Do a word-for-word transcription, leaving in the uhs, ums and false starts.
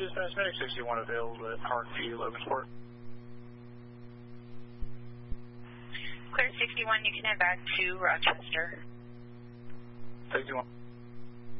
Dispatch Medic sixty-one available at Parkview, Logansport. Clear sixty-one, you can head back to Rochester. sixty-one.